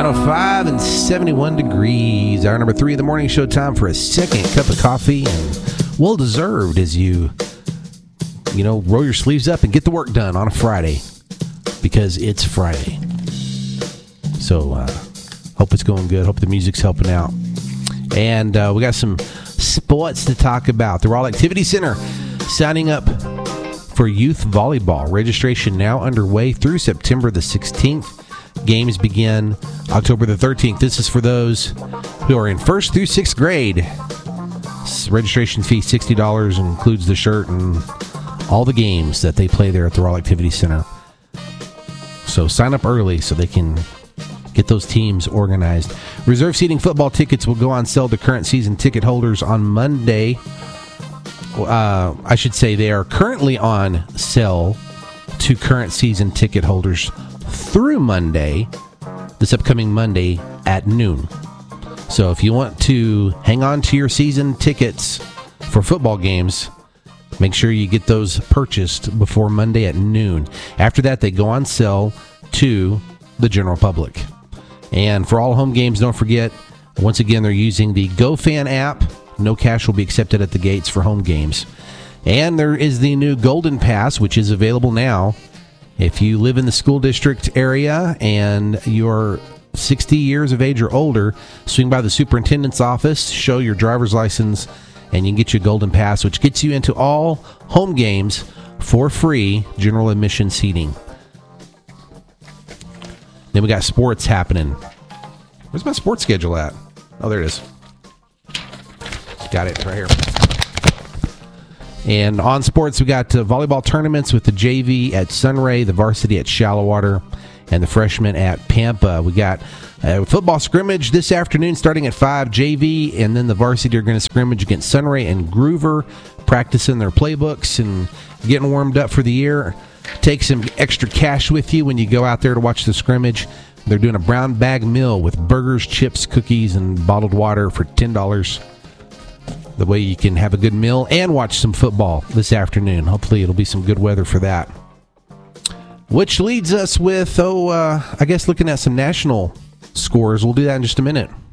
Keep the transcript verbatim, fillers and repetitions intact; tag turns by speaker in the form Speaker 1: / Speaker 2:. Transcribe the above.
Speaker 1: nine oh five and seventy-one degrees. Hour number three of the morning show. Time for a second cup of coffee, and well deserved as you, you know, roll your sleeves up and get the work done on a Friday, because it's Friday. So, uh, hope it's going good. Hope the music's helping out. And uh, we got some sports to talk about. The Rawl Activity Center signing up for youth volleyball. Registration now underway through September the sixteenth. Games begin October the thirteenth. This is for those who are in first through sixth grade. Registration fee sixty dollars and includes the shirt and all the games that they play there at the Rawl Activity Center. So sign up early so they can get those teams organized. Reserve seating football tickets will go on sale to current season ticket holders on Monday. Uh, I should say they are currently on sale to current season ticket holders through Monday, this upcoming Monday at noon. So if you want to hang on to your season tickets for football games, make sure you get those purchased before Monday at noon. After that, they go on sale to the general public. And for all home games, don't forget, once again, they're using the GoFan app. No cash will be accepted at the gates for home games. And there is the new Golden Pass, which is available now. If you live in the school district area and you're sixty years of age or older, swing by the superintendent's office, show your driver's license, and you can get your Golden Pass, which gets you into all home games for free, general admission seating. Then we got sports happening. Where's my sports schedule at? Oh, there it is. Got it right here. And on sports, we got uh, volleyball tournaments with the J V at Sunray, the varsity at Shallowater, and the freshmen at Pampa. We got a football scrimmage this afternoon starting at five. J V and then the varsity are going to scrimmage against Sunray and Groover, practicing their playbooks and getting warmed up for the year. Take some extra cash with you when you go out there to watch the scrimmage. They're doing a brown bag meal with burgers, chips, cookies, and bottled water for ten dollars. The way you can have a good meal and watch some football this afternoon. Hopefully it'll be some good weather for that. Which leads us with, oh, uh, I guess looking at some national scores. We'll do that in just a minute.